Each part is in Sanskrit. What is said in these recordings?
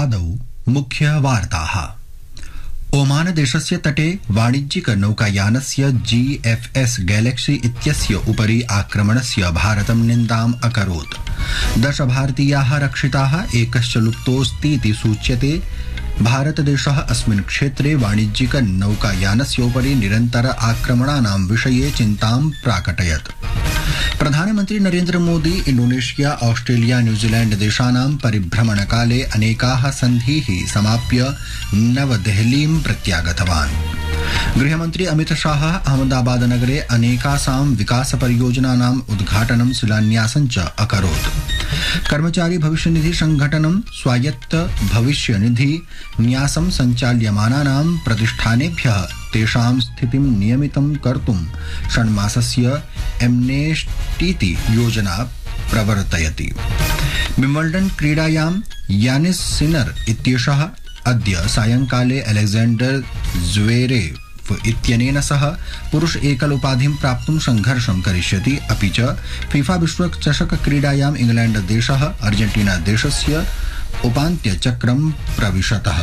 आदौ मुख्यवार्ताः। ओमान देशस्य तटे वाणिज्यिक नौकायानस्य GFS गैलेक्सी इत्यस्य उपरि आक्रमणस्य भारतं निन्दाम् अकरोत्। 10 भारतीयाः रक्षिताः, एकश्च लुप्तोऽस्तीति सूच्यते। भारतदेशः अस्मिन् क्षेत्रे वाणिज्यिक नौकायानस्योपरि निरन्तर आक्रमणानां विषये चिन्तां प्राकटयत्। प्रधानमन्त्री नरेन्द्र मोदी इंडोनेशिया, ऑस्ट्रेलिया, न्यूजीलैंड देशानां परिभ्रमणकाले अनेकाः सन्धीः समाप्य नवदेहलीं प्रत्यागतवान्। गृहमन्त्री अमित शाह अहमदाबाद नगरे अनेकासां विकास परियोजनानाम् उद्घाटनं शिलान्यासं च अकरोत्। कर्मचारी भविष्य निधि संघटनं स्वायत्त भविष्य निधि न्यासं सञ्चाल्यमानानां प्रतिष्ठानेभ्यः तेषां स्थितिं नियमितं कर्तुं षण्मासस्य एम्नेस्टीति योजना प्रवर्तयति। विम्बल्डन् क्रीडायां यानिस सिनर इत्येषः अद्य सायंकाले अलेक्जेंडर ज़्वेरेव इत्यनेन सह पुरुष एकल उपाधिं प्राप्तुं संघर्षं करिष्यति। अपि च फीफा विश्व चषक क्रीडायां इंग्लैंड देशः अर्जेंटीना देशस्य उपान्त्यचक्रं प्रविशतः।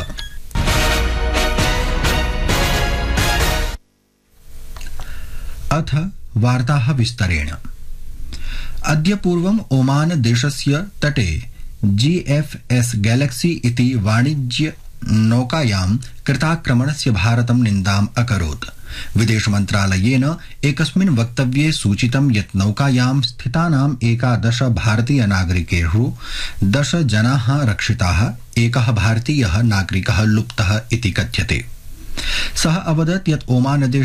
अथ वार्ताः विस्तरेण। अद्य पूर्वम् ओमान देशस्य तटे GFS गैलेक्सी इति वाणिज्य नौकायां कृताक्रमणस्य भारतं निन्दाम् अकरोत्। विदेश मन्त्रालयेन एकस्मिन् वक्तव्ये सूचितं यत् नौकायां स्थितानां 11 भारतीय नागरिकेषु 10 जनाः रक्षिताः, एकः भारतीयः नागरिकः लुप्तः इति कथ्यते। सः अवदत् यत् ओमान